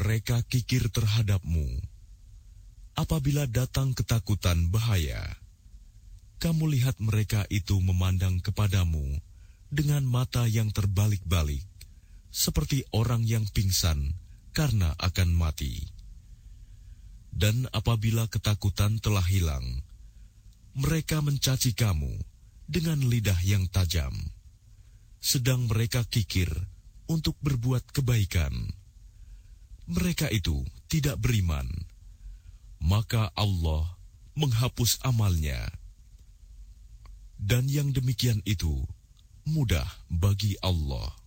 Mereka kikir terhadapmu. Apabila datang ketakutan bahaya, kamu lihat mereka itu memandang kepadamu dengan mata yang terbalik-balik, seperti orang yang pingsan karena akan mati. Dan apabila ketakutan telah hilang, mereka mencaci kamu dengan lidah yang tajam, sedang mereka kikir untuk berbuat kebaikan. Mereka itu tidak beriman, maka Allah menghapus amalnya. Dan yang demikian itu mudah bagi Allah.